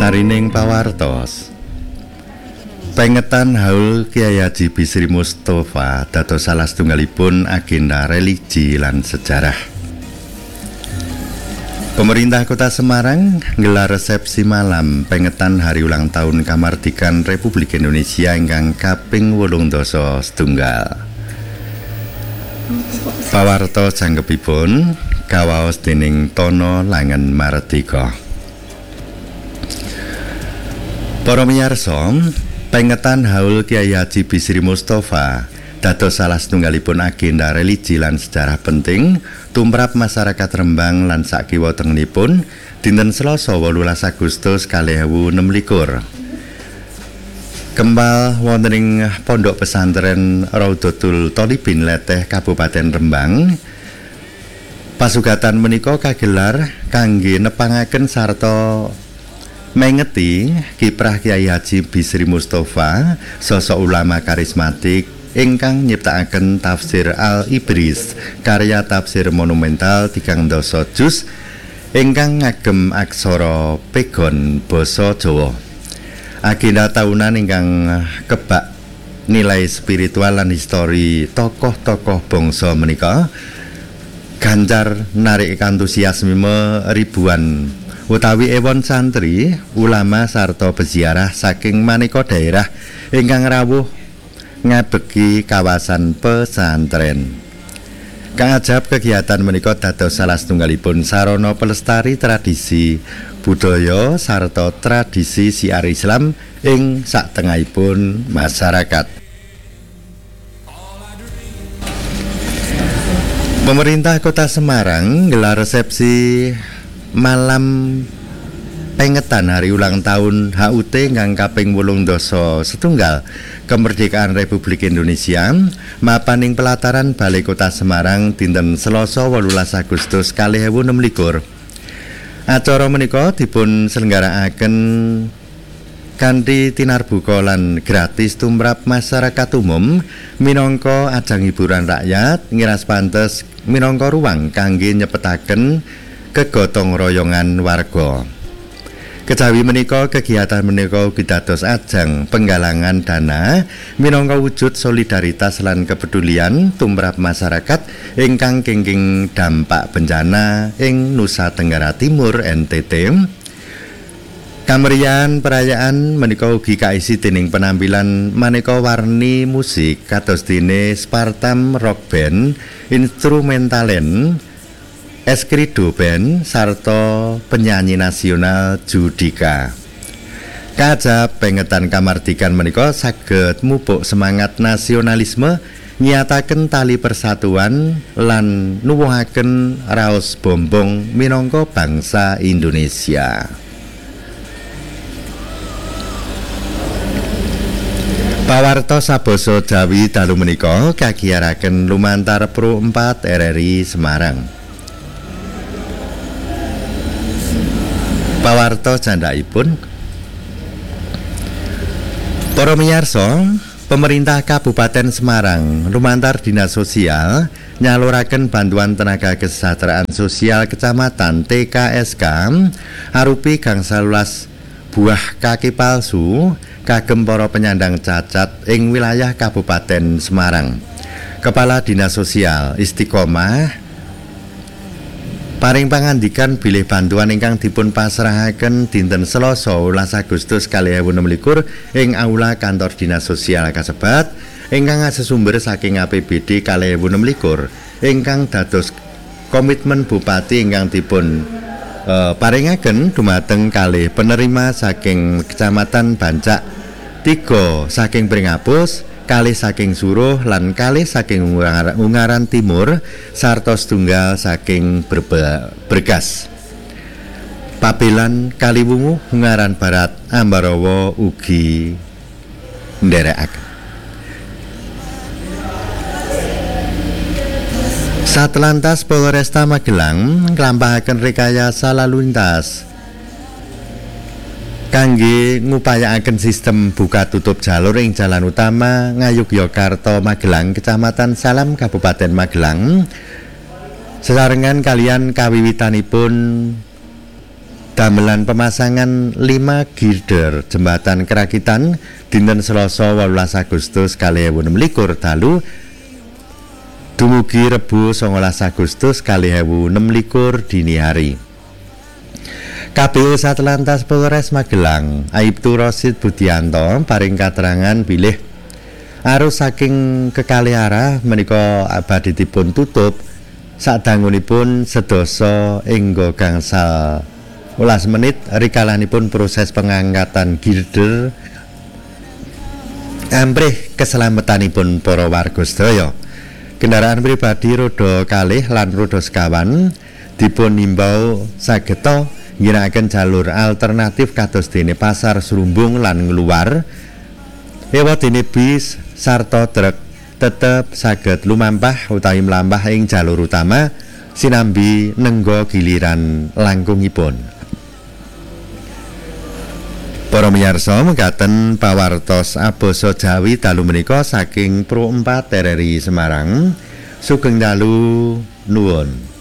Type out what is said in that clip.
Sarining pawartos pengetan haul Kyai Haji Bisri Mustofa dados salah setunggalipun agenda religi lan sejarah. Pemerintah Kota Semarang nggelar resepsi malam pengetan hari ulang tahun kamardikan Republik Indonesia ingkang kaping 87. Pawarto janggepipun kawaos dening Tono Langen Mardika. Para miyarsa, pengetan haul Kyai Haji Bisri Mustofa dados salah setunggalipun agenda religi lan sejarah penting tumrap masyarakat Rembang lan sakiwa tengenipun dinten Selasa 18 Agustus 2026. Kembal wonten ing Pondok Pesantren Raudhatul Thalibin Leteh Kabupaten Rembang. Pasugatan menika kagelar kangge nepangaken sarta mengeti kiprah Kyai Haji Bisri Mustofa, sosok ulama karismatik ingkang nyiptakaken tafsir Al-Ibris, karya tafsir monumental 3 juz ingkang ngagem aksara pegon basa Jawa. Agenda tahunan ingkang kebak nilai spiritual lan histori tokoh-tokoh bangsa menika ganjar narik antusiasme ribuan utawi ewon santri, ulama sarta peziarah saking maneka daerah ingkang rawuh ngabeki kawasan pesantren. Kangajab kegiatan menika dados salah setunggalipun sarana pelestari tradisi budaya sarta tradisi syiar Islam ing satengahipun masyarakat. Pemerintah Kota Semarang gelar resepsi malam pengetan hari ulang tahun HUT ingkang kaping 87 kemerdekaan Republik Indonesia mapan ing pelataran Balai Kota Semarang dinten Selasa 18 Agustus 2026. Acara menika dipun selenggaraken kanthi tinarbuka lan gratis tumrap masyarakat umum minangka ajang hiburan rakyat ngiras pantes minangka ruang kangge nyepetaken kegotong royongan warga. Kejawi menika kegiatan menika ugi dados ajang penggalangan dana minangka wujud solidaritas lan kepedulian tumrap masyarakat ingkang kenging dampak bencana ing Nusa Tenggara Timur NTT. Kamerian perayaan menika ugi kaisi dening penampilan maneka warni musik kados dene Spartam Rock Band, Instrumentalen, Eskrido Band sarta penyanyi nasional Judika. Kajab pengetan kamardikan menika saged mupuk semangat nasionalisme, nyataken tali persatuan lan nuwuhaken raos bombong minangka bangsa Indonesia. Pawarto sabasa Jawi dalu menika kagiyaraken lumantar Pro 4 RRI Semarang. Pawarto candhaipun para miyarsa, pemerintah Kabupaten Semarang lumantar Dinas Sosial nyaluraken bantuan tenaga kesejahteraan sosial Kecamatan TKSK arupi gangsal 11 buah kaki palsu kagem para penyandang cacat ing wilayah Kabupaten Semarang. Kepala Dinas Sosial Istiqomah paring pangandikan bilih bantuan ingkang dipun pasrahaken dinten Selasa 18 Agustus 2026 ing aula kantor Dinas Sosial kasebat ingkang sesumber saking APBD 2026 ingkang dados komitmen Bupati ingkang dipun paringaken dumateng kalih penerima saking Kecamatan Bancak, 3 saking Pringapus, kalih saking Suruh lan kalih saking Ungaran Timur sarta setunggal saking Bergas. Pabelan Kaliwungu Ungaran Barat Ambarawa ugi nderekaken. Satlantas Polresta Magelang nglampahaken rekayasa lalu lintas kangge ngupayakaken sistem buka tutup jalur ing jalan utama Ngayogyakarta Magelang Kecamatan Salam Kabupaten Magelang sesarengan kalian kawiwitanipun damelan pemasangan 5 girder jembatan Kerakitan dinten Selasa 18 Agustus 2026 dalu dumugi Rebu 19 Agustus 2026 dini hari. KPU Satlantas Polres Magelang Aibtu Rosid Budianto paring katerangan bilih arus saking kekalih arah menika badhe dipun tutup sadangunipun sedasa engga gangsal 12 menit rikalanipun proses pengangkatan girder ambrih keselamatanipun para warga sedaya. Kendaraan pribadi roda kalih lan roda sekawan dipun himbau sageta ngginakaken jalur alternatif kados dene pasar Serumbung lan ngluwar. Ewa dene bis sarta truk tetep saged lumampah utawi mlampah ing jalur utama sinambi nengga giliran langkungipun. Para miyarsa mekaten pawartos abasa Jawi dalu menika saking Pro 4 RRI Semarang. Sugeng dalu nuwun.